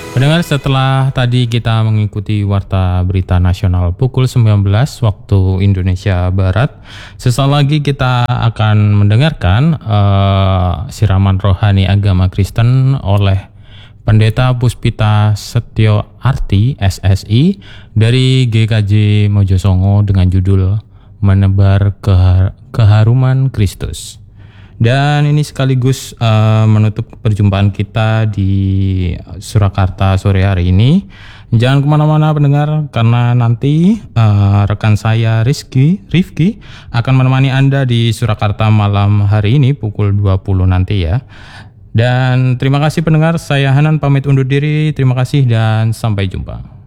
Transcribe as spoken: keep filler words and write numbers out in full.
Pendengar, setelah tadi kita mengikuti Warta Berita Nasional pukul sembilan belas waktu Indonesia Barat, sesaat lagi kita akan mendengarkan uh, siraman rohani agama Kristen oleh Pendeta Puspita Setio Arti S S I dari G K J Mojosongo dengan judul Menebar Kehar- Keharuman Kristus. Dan ini sekaligus uh, menutup perjumpaan kita di Surakarta sore hari ini. Jangan kemana-mana pendengar, karena nanti uh, rekan saya Rizky, Rifki akan menemani Anda di Surakarta malam hari ini pukul dua puluh nanti ya. Dan terima kasih pendengar, saya Hanan pamit undur diri. Terima kasih dan sampai jumpa.